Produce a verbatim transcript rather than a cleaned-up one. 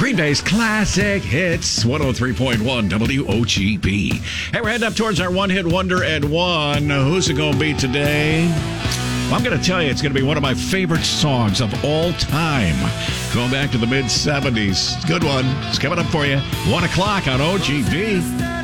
Green Day's classic hits, one oh three point one W O G B. Hey, we're heading up towards our one-hit wonder at one. Who's it going to be today? Well, I'm going to tell you, it's going to be one of my favorite songs of all time. Going back to the mid seventies. Good one. It's coming up for you. one o'clock on O G B.